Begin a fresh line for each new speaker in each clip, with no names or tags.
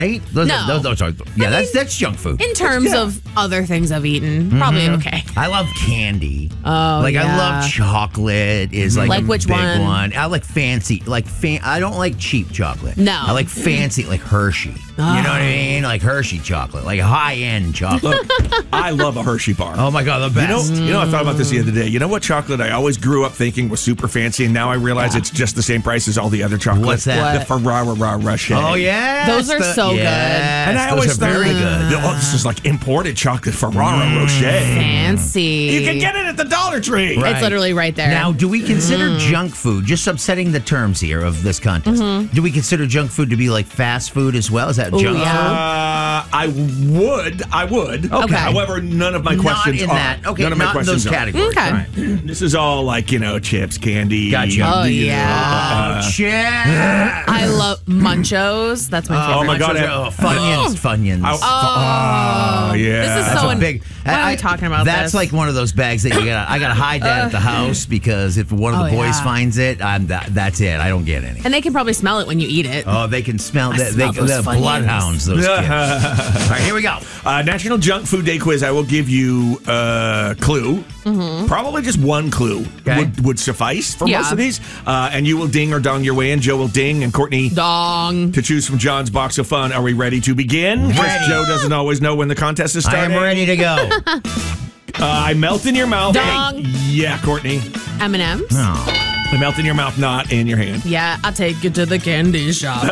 right?
No.
Those are, that's junk food.
In terms of other things I've eaten, probably okay.
I love candy.
Oh,
I love chocolate. Is like a
which
big
one?
I like fancy. I don't like cheap chocolate.
No.
I like fancy, like Hershey. You know what I mean? Like Hershey chocolate, like high end chocolate.
Look, I love a Hershey bar.
Oh my God, the best.
You know, I thought about this the other day. You know what chocolate I always grew up thinking was super fancy, and now I realize it's just the same price as all the other chocolate.
What's that?
The Ferrero Rocher.
Oh yeah,
Those are so good.
And I always thought,
very good.
oh, this is like imported chocolate Ferrero Rocher.
Fancy.
You can get it at the Dollar Tree.
Right.
It's literally right there.
Now, do we consider junk food, just upsetting the terms here of this contest, do we consider junk food to be like fast food as well? Is that junk food?
I would.
Okay.
However, none of my questions
not in
are.
that. Okay,
none of my
not in
questions
those
are.
categories.
Okay.
Right.
This is all like, chips, candy.
Gotcha.
Oh, yeah.
Yeah.
I love Munchos. That's my favorite.
Oh, my God.
Funyuns.
Oh, yeah.
This is
That's
so
a big.
Why are we talking about
That's
this?
like one of those bags that I gotta hide that at the house because if one of the boys finds it, that's it. I don't get any.
And they can probably smell it when you eat it.
Oh, they can smell that.
smell those
They're
Funyuns.
bloodhounds. Those kids. All right, here we go.
National Junk Food Day quiz. I will give you a clue. Probably just one clue would suffice for most of these. And you will ding or dong your way in. Joe will ding and Courtney
Dong.
to choose from John's box of fun. Are we ready to begin? Because Joe doesn't always know when the contest is
I
starting.
am ready to go.
I melt in your mouth.
Dong.
Yeah, Courtney.
M&M's?
I melt in your mouth, not in your hand.
Yeah, I'll take you to the candy shop.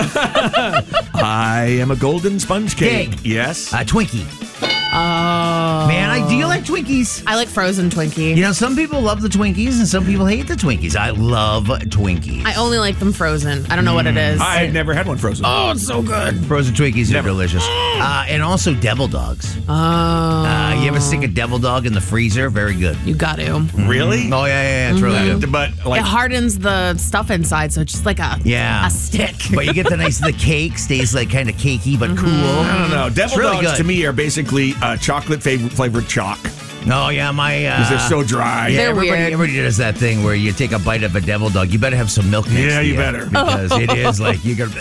I am a golden sponge cake.
Ding.
Yes.
Twinkie.
Oh.
Man, do you like Twinkies?
I like frozen Twinkie.
You know, some people love the Twinkies and some people hate the Twinkies. I love Twinkies.
I only like them frozen. I don't know what it is.
I've never had one frozen.
Oh, it's so good.
Frozen Twinkies are delicious. And also Devil Dogs.
Oh.
You ever stick a Devil Dog in the freezer? Very good.
You got to.
Really?
Oh, yeah. It's really good.
But like,
It hardens the stuff inside, so it's just like a stick.
But you get the cake stays like kind of cakey but cool.
I don't know. Devil
really
Dogs
good.
to me are basically chocolate flavored chalk.
Oh, yeah,
Because they're so dry.
They're weird.
Everybody does that thing where you take a bite of a Devil Dog. You better have some milk next
Yeah,
to
you better.
Because it is like you got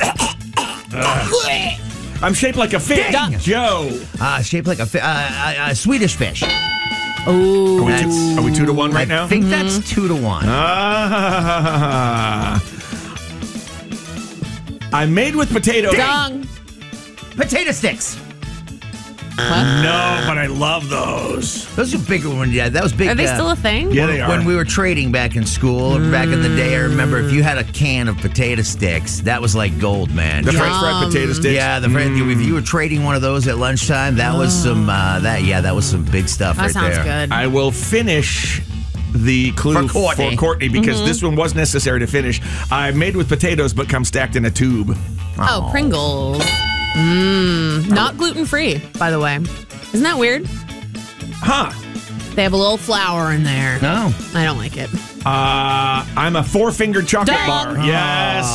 I'm shaped like a fish.
Dang.
Joe.
shaped like a Swedish fish.
Oh.
Are we 2-1 right now?
I think that's 2-1.
I'm made with potatoes.
Dong.
Potato sticks.
No, but I love those.
Those are bigger ones. Yeah, that was big.
Are they still a thing?
Yeah, they are.
When we were trading back in school, back in the day, I remember if you had a can of potato sticks, that was like gold, man.
The French fried potato sticks.
Yeah, if you were trading one of those at lunchtime, that was some that was some big stuff
That
right
sounds
there.
good.
I will finish the clue
For Courtney.
because this one was necessary to finish. I'm made with potatoes, but come stacked in a tube.
Oh, Pringles. Not gluten-free, by the way. Isn't that weird?
Huh.
They have a little flour in there.
No.
I don't like it.
I'm a 4-fingered chocolate
Dang.
bar. Yes.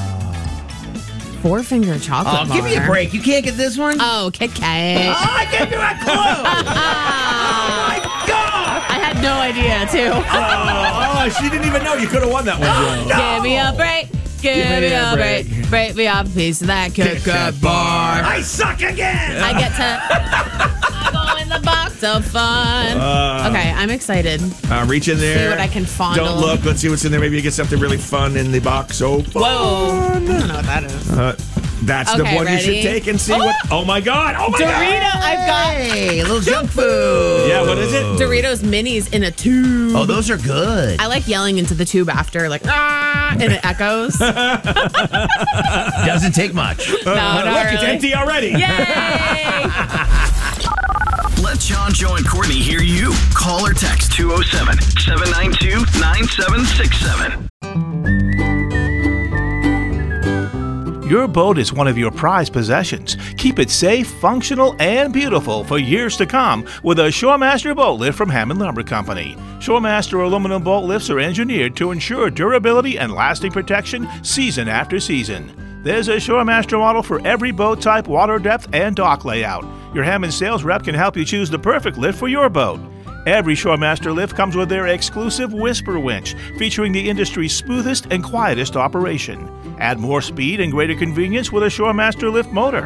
4-finger chocolate bar.
Give me a break. You can't get this one?
Oh, Kit Kat.
I gave you a clue. Oh, my God.
I had no idea, too.
She didn't even know. You could have won that one, Joe.
Give me a break. Give me a break. Break me off a piece of that Kit Kat bar.
I suck again.
I get to I go in the box of fun. Okay, I'm excited.
Reach in there.
See what I can fondle.
Don't look. Let's see what's in there. Maybe you get something really fun in the box. Oh, fun.
Whoa. I don't know what that is.
That's the
Okay,
one you should
ready?
take and see what. Oh my God! Oh my God!
Dorito, I've got
Hey, a little junk food.
Yeah, what is it?
Doritos minis in a tube.
Oh, those are good.
I like yelling into the tube after, like, and it echoes.
Doesn't take much.
Look,
not
it's
really.
empty already.
Yay!
Let John, Joe, and Courtney hear you. Call or text 207-792-9767.
Your boat is one of your prized possessions. Keep it safe, functional, and beautiful for years to come with a Shoremaster boat lift from Hammond Lumber Company. Shoremaster aluminum boat lifts are engineered to ensure durability and lasting protection season after season. There's a Shoremaster model for every boat type, water depth, and dock layout. Your Hammond sales rep can help you choose the perfect lift for your boat. Every Shoremaster lift comes with their exclusive Whisper winch, featuring the industry's smoothest and quietest operation. Add more speed and greater convenience with a ShoreMaster lift motor.